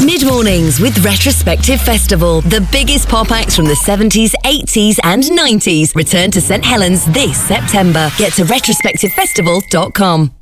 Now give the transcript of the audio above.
Mid-mornings with Retrospective Festival. The biggest pop acts from the 70s, 80s and 90s return to St Helens this September. Get to retrospectivefestival.com.